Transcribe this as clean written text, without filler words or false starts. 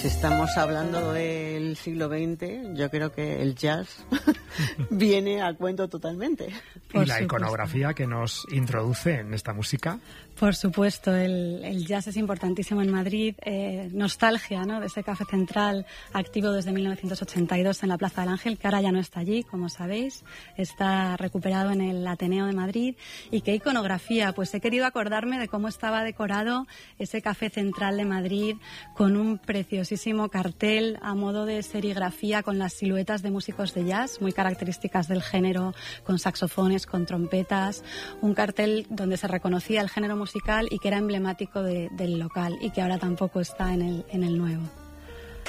Si estamos hablando del siglo XX, yo creo que el jazz viene a cuento totalmente. Y la iconografía que nos introduce en esta música. Por supuesto, el jazz es importantísimo en Madrid. Nostalgia, ¿no?, de ese café central activo desde 1982 en la Plaza del Ángel, que ahora ya no está allí, como sabéis. Está recuperado en el Ateneo de Madrid. ¿Y qué iconografía? Pues he querido acordarme de cómo estaba decorado ese café central de Madrid con un preciosísimo cartel a modo de serigrafía con las siluetas de músicos de jazz, muy características del género, con saxofones, con trompetas. Un cartel donde se reconocía el género musical y que era emblemático del local y que ahora tampoco está en el nuevo.